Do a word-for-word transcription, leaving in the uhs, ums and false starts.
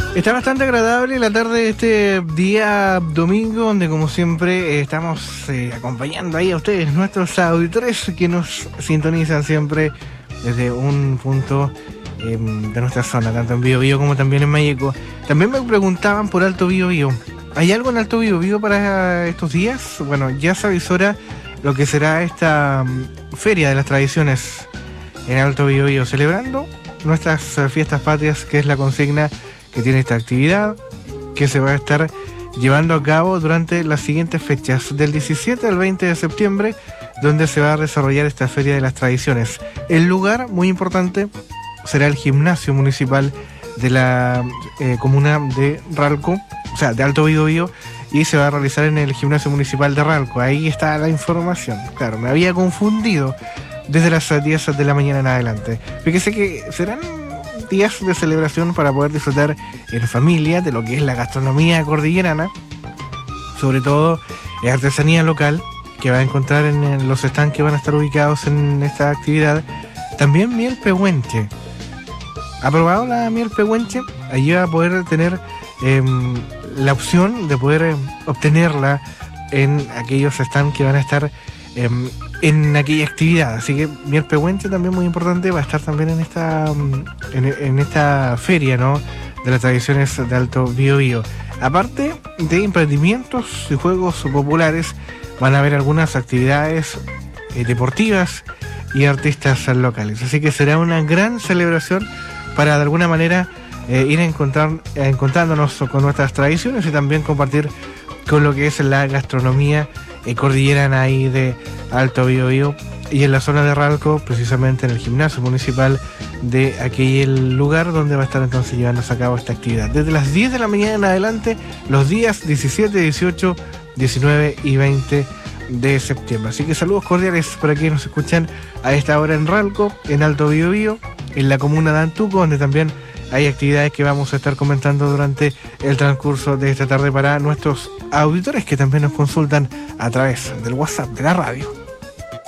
Está bastante agradable la tarde de este día domingo, donde como siempre eh, estamos eh, acompañando ahí a ustedes, nuestros auditores que nos sintonizan siempre desde un punto eh, de nuestra zona, tanto en Biobío como también en Mayeco. También me preguntaban por Alto Biobío. ¿Hay algo en Alto Biobío para estos días? Bueno, ya se avisora lo que será esta um, Feria de las Tradiciones en Alto Biobío, celebrando nuestras uh, fiestas patrias, que es la consigna que tiene esta actividad, que se va a estar llevando a cabo durante las siguientes fechas, del diecisiete al veinte de septiembre, donde se va a desarrollar esta Feria de las Tradiciones. El lugar, muy importante, será el gimnasio municipal de la eh, comuna de Ralco, o sea, de Alto Biobío, y se va a realizar en el gimnasio municipal de Ralco. Ahí está la información. Claro, me había confundido desde las diez de la mañana en adelante. Fíjese que serán días de celebración para poder disfrutar en familia de lo que es la gastronomía cordillerana, sobre todo la artesanía local que va a encontrar en, en los stands que van a estar ubicados en esta actividad. También miel pehuenche. ¿Ha probado la miel pehuenche? Allí va a poder tener eh, la opción de poder eh, obtenerla en aquellos stands que van a estar eh, en aquella actividad. Así que miel pehuenche también muy importante, va a estar también en esta en, en esta feria, ¿no?, de las tradiciones de Alto Biobío. Aparte de emprendimientos y juegos populares, van a haber algunas actividades eh, deportivas y artistas locales. Así que será una gran celebración para de alguna manera eh, ir a encontrar, a encontrándonos con nuestras tradiciones y también compartir con lo que es la gastronomía eh, cordillerana ahí de Alto Biobío, y en la zona de Ralco, precisamente en el gimnasio municipal de aquel lugar donde va a estar entonces llevándose a cabo esta actividad. Desde las diez de la mañana en adelante, los días diecisiete, dieciocho, diecinueve y veinte de septiembre. Así que saludos cordiales para quienes nos escuchan a esta hora en Ralco, en Alto Biobío, en la comuna de Antuco, donde también hay actividades que vamos a estar comentando durante el transcurso de esta tarde para nuestros auditores que también nos consultan a través del WhatsApp de la radio.